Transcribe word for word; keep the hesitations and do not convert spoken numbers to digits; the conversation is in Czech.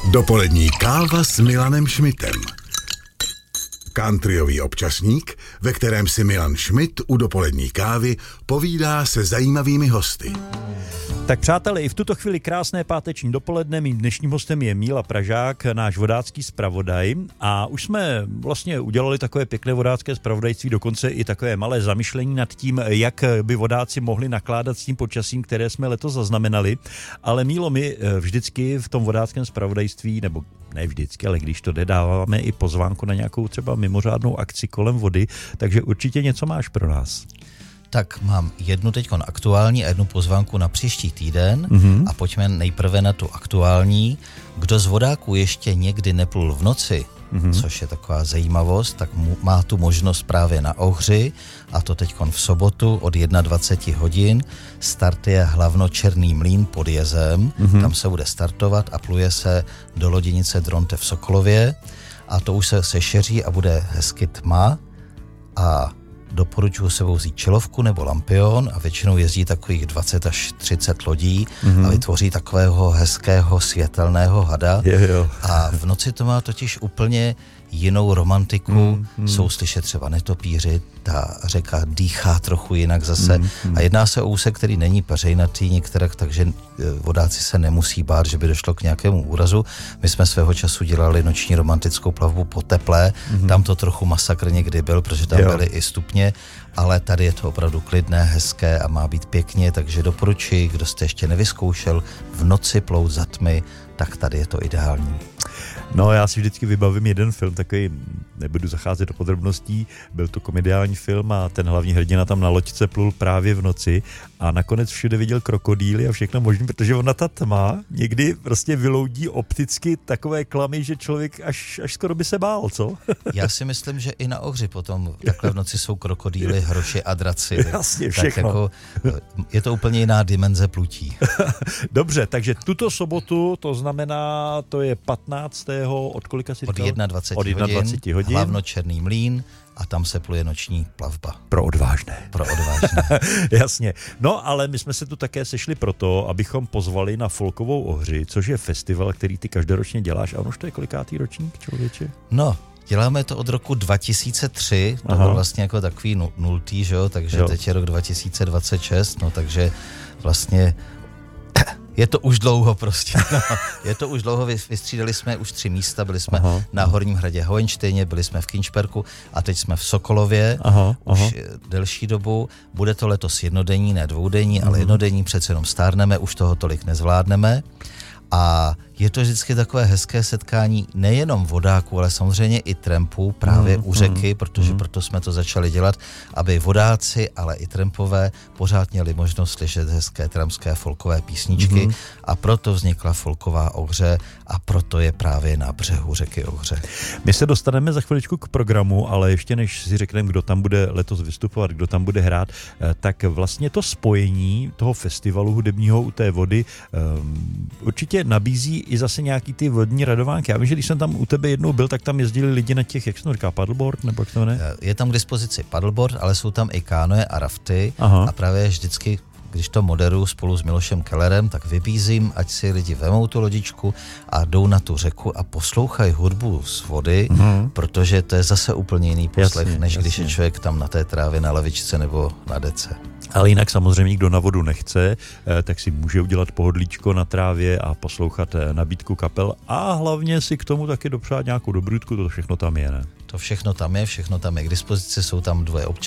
Dopolední káva s Milanem Šmitem. Countryový občasník, ve kterém si Milan Šmit u dopolední kávy povídá se zajímavými hosty. Tak přátelé, i v tuto chvíli krásné páteční dopoledne. Mým dnešním hostem je Míla Pražák, náš vodácký zpravodaj. A už jsme vlastně udělali takové pěkné vodácké zpravodajství, dokonce i takové malé zamyšlení nad tím, jak by vodáci mohli nakládat s tím počasím, které jsme letos zaznamenali. Ale Mílo, my vždycky v tom vodáckém zpravodajství, nebo ne vždycky, ale když to dáváme i pozvánku na nějakou třeba mimořádnou akci kolem vody, takže určitě něco máš pro nás. Tak mám jednu teďkon aktuální a jednu pozvánku na příští týden mm-hmm. a pojďme nejprve na tu aktuální. Kdo z vodáků ještě někdy neplul v noci, mm-hmm. což je taková zajímavost, tak mu, má tu možnost právě na Ohři, a to teďkon v sobotu od dvacet jedna hodin. Start je hlavno Černý mlýn pod Jezem, mm-hmm. tam se bude startovat a pluje se do loděnice Dronte v Sokolově a to už se sešeří a bude hezky tma a doporučuji sebou vzít čelovku nebo lampion a většinou jezdí takových dvacet až třicet lodí mm-hmm. a vytvoří takového hezkého světelného hada. Je, jo. A v noci to má totiž úplně jinou romantiku, mm-hmm. jsou slyšet třeba netopíři, ta řeka dýchá trochu jinak zase mm-hmm. a jedná se o úsek, který není peřejnatý některak, takže vodáci se nemusí bát, že by došlo k nějakému úrazu. My jsme svého času dělali noční romantickou plavbu po Teplé, mm-hmm. tam to trochu masakr někdy byl, protože tam jo. byly i stupně, ale tady je to opravdu klidné, hezké a má být pěkně, takže doporučuji, kdo jste ještě nevyzkoušel v noci plout za tmy, tak tady je to ideální. No, já si vždycky vybavím jeden film, takový, nebudu zacházet do podrobností, byl to komediální film a ten hlavní hrdina tam na loďce plul právě v noci a nakonec všude viděl krokodýly a všechno možné, protože ona ta tma někdy prostě vyloudí opticky takové klamy, že člověk až, až skoro by se bál, co? Já si myslím, že i na Ohři potom takhle v noci jsou krokodýly, hroši a draci. Jasně, všechno. Jako, je to úplně jiná dimenze plutí. Dobře, takže tuto sobotu, to znamená, to je patnáctého od kolika si říkal? Od dvacet jedna Od dvacet hodin. Hlavno Černý mlýn a tam se pluje noční plavba. Pro odvážné. Pro odvážné. Jasně. No, ale my jsme se tu také sešli proto, abychom pozvali na Folkovou Ohři, což je festival, který ty každoročně děláš. A už to je kolikátý ročník, člověče? No, děláme to od roku dva tisíce tři, to Aha. byl vlastně jako takový nultý, že jo, takže jo. teď je rok dva tisíce dvacet šest, no takže vlastně je to už dlouho prostě, no, je to už dlouho, vystřídali jsme už tři místa, byli jsme aha, na Horním hradě Hohenštejně, byli jsme v Kynšperku a teď jsme v Sokolově, aha, už aha. delší dobu, bude to letos jednodenní, ne dvoudenní, ale jednodenní, přece jenom stárneme, už toho tolik nezvládneme a je to vždycky takové hezké setkání nejenom vodáků, ale samozřejmě i trampů právě mm, u řeky, mm, protože mm. proto jsme to začali dělat, aby vodáci, ale i trampové pořád měli možnost slyšet hezké trampské folkové písničky mm. a proto vznikla Folková Ohře a proto je právě na břehu řeky Ohře. My se dostaneme za chviličku k programu, ale ještě než si řekneme, kdo tam bude letos vystupovat, kdo tam bude hrát, tak vlastně to spojení toho festivalu hudebního u té vody um, určitě nabízí i zase nějaký ty vodní radovánky. Já vím, že když jsem tam u tebe jednou byl, tak tam jezdili lidi na těch, jak se to říká, paddleboard, nebo jak to ne? Je tam k dispozici paddleboard, ale jsou tam i kánoe a rafty. Aha. A právě vždycky, když to moderuju spolu s Milošem Kellerem, tak vybízím, ať si lidi vemou tu lodičku a jdou na tu řeku a poslouchají hudbu z vody, uh-huh. protože to je zase úplně jiný poslech, jasně, než jasně. když je člověk tam na té trávě na lavičce nebo na dece. Ale jinak samozřejmě, kdo na vodu nechce, tak si může udělat pohodlíčko na trávě a poslouchat nabídku kapel a hlavně si k tomu taky dopřát nějakou dobrůdku, to všechno tam je, ne? To všechno tam je, všechno tam je k dispozici, jsou tam dvoje občas.